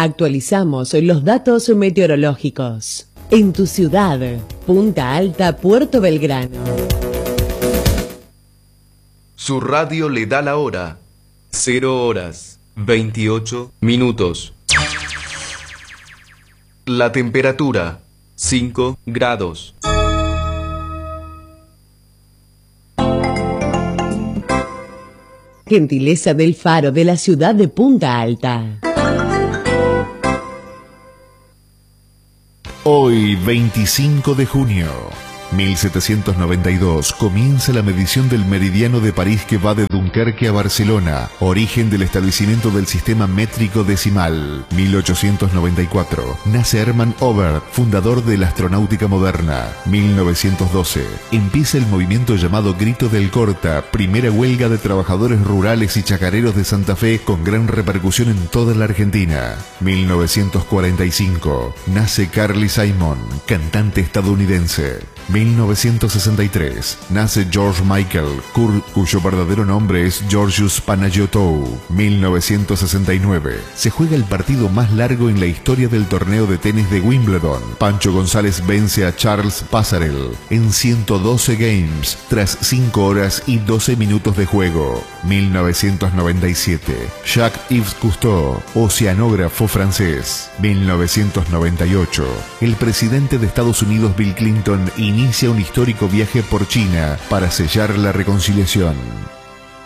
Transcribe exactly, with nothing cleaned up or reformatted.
Actualizamos los datos meteorológicos. En tu ciudad, Punta Alta, Puerto Belgrano. Su radio le da la hora. Cero horas, veintiocho minutos. La temperatura, cinco grados. Gentileza del Faro de la ciudad de Punta Alta. Hoy, veinticinco de junio, mil setecientos noventa y dos, comienza la medición del meridiano de París que va de Dunkerque a Barcelona, origen del establecimiento del sistema métrico decimal. mil ochocientos noventa y cuatro, nace Hermann Oberth, fundador de la astronáutica moderna. mil novecientos doce, empieza el movimiento llamado Grito del Corta, primera huelga de trabajadores rurales y chacareros de Santa Fe con gran repercusión en toda la Argentina. mil novecientos cuarenta y cinco, nace Carly Simon, cantante estadounidense. mil novecientos sesenta y tres, nace George Michael, cuyo verdadero nombre es Georgios Panagiotou. mil novecientos sesenta y nueve, se juega el partido más largo en la historia del torneo de tenis de Wimbledon. Pancho González vence a Charles Passarell en ciento doce games, tras cinco horas y doce minutos de juego. mil novecientos noventa y siete, Jacques-Yves Cousteau, oceanógrafo francés. mil novecientos noventa y ocho, el presidente de Estados Unidos Bill Clinton inicia un histórico viaje por China para sellar la reconciliación.